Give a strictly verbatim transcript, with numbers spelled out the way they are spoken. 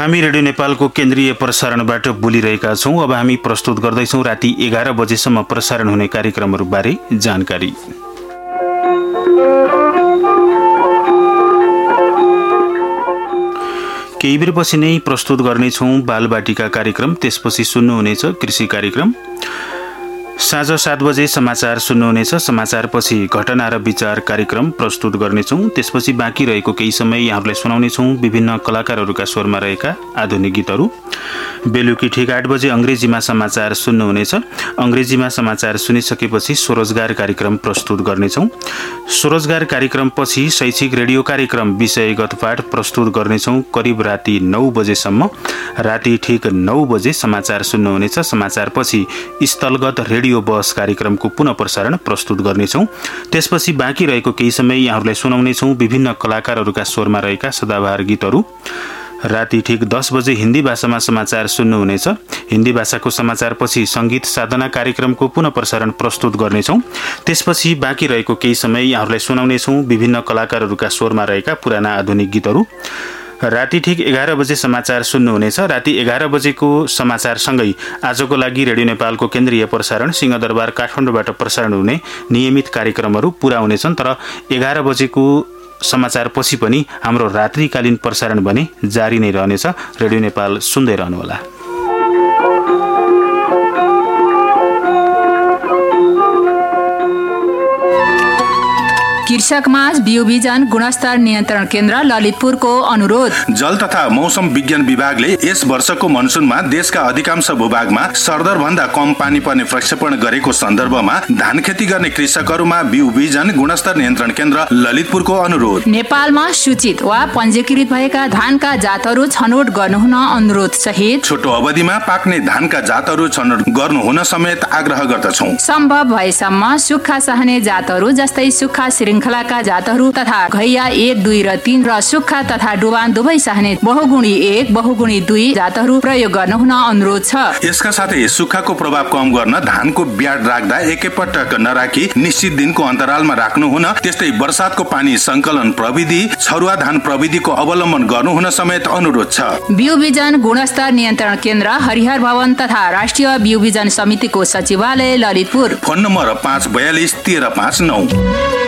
हामी रेडियो नेपालको केन्द्रीय प्रसारणबाट बोलिरहेका छौं। अब हामी प्रस्तुत गर्दैछौं राति एघार बजेसम्म प्रसारण हुने कार्यक्रमहरूबारे जानकारी। केही बेरपछि नै प्रस्तुत गर्नेछौं बालबाटिका कार्यक्रम, त्यसपछि सुन्नुहुनेछ कृषि कार्यक्रम। साँझ सात बजे समाचार सुन्नुहुनेछ। समाचारपछि घटना र विचार कार्यक्रम प्रस्तुत गर्नेछौं। त्यसपछि बाँकी रहेको केही समय यहाँहरूलाई सुनाउनेछौं विभिन्न कलाकारहरूका स्वरमा रहेका आधुनिक गीतहरू। बेलुकी ठिक आठ बजे अंग्रेजीमा समाचार सुन्नुहुनेछ। अंग्रेजीमा समाचार सुनिसकेपछि स्वरोजगार कार्यक्रम प्रस्तुत गर्नेछौं। स्वरोजगार कार्यक्रमपछि शैक्षिक रेडियो कार्यक्रम विषयगत पाठ प्रस्तुत गर्नेछौं करिब राति नौ बजेसम्म। राति ठिक नौ बजे समाचार सुन्नुहुनेछ। समाचारपछि स्थलगत रेडियो बस कार्यक्रमको पुनः प्रसारण प्रस्तुत गर्नेछौं। त्यसपछि बाँकी रहेको केही समय यहाँहरूलाई सुनाउनेछौं विभिन्न कलाकारहरूका स्वरमा रहेका सदाबहार गीतहरू। राति ठिक दस बजे हिन्दी भाषामा समाचार सुन्नुहुनेछ। हिन्दी भाषाको समाचारपछि संगीत साधना कार्यक्रमको पुनः प्रसारण प्रस्तुत गर्नेछौं। त्यसपछि बाँकी रहेको केही समय यहाँहरूलाई सुनाउनेछौं विभिन्न कलाकारहरूका स्वरमा रहेका पुराना आधुनिक गीतहरू। राति ठिक एघार बजे समाचार सुन्नुहुनेछ। राति एघार बजेको समाचारसँगै आजको लागि रेडियो नेपालको केन्द्रीय प्रसारण सिंहदरबार काठमाडौँबाट प्रसारण हुने नियमित कार्यक्रमहरू पूरा हुनेछन्। तर एघार बजेको समाचारपछि पनि हाम्रो रात्रिकालीन प्रसारण भने जारी नै रहनेछ। रेडियो नेपाल सुन्दै रहनुहोला। कृषक माझ बिउ बिजन गुणस्तर नियन्त्रण केन्द्र ललितपुरको अनुरोध। जल तथा मौसम विज्ञान विभागले यस वर्षको मनसुनमा देशका अधिकांश भूभागमा सरदर भन्दा कम पानी पर्ने प्रक्षेपण गरेको सन्दर्भमा धान खेती गर्ने कृषकहरूमा बिउ बिजन गुणस्तर नियन्त्रण केन्द्र ललितपुरको अनुरोध। नेपालमा सूचित वा पञ्जीकृत भएका धानका जातहरू छनौट गर्नुहुन अनुरोध सहित छोटो अवधिमा पाक्ने धानका जातहरू छनौट गर्नुहुन समेत आग्रह गर्दछौं। सम्भव भएसम्म सुक्खा सहने जातहरू जस्तै सुक्खा श्रृङ्खलाका जातहरू तथा घैया एक दुई र तीन र सुक्खा तथा डुबान दुवै सहने बहुगुणी एक बहुगुणी दुई जातहरू प्रयोग गर्न हुन अनुरोध छ। यसका साथै सुक्खाको प्रभाव कम गर्न धानको ब्याड राख्दा एकैपटक नराखी निश्चित दिनको अन्तरालमा राख्नु हुन, त्यस्तै वर्षातको पानी संकलन प्रविधि छरुवा धान प्रविधिको अवलम्बन गर्नु हुन समेत अनुरोध छ। बिउ बिजन गुणस्तर नियन्त्रण केन्द्र हरिहर भवन तथा राष्ट्रिय बिउ बिजन समितिको सचिवालय ललितपुर। फोन नम्बर पाँच बयालिस तेह्र पाँच नौ।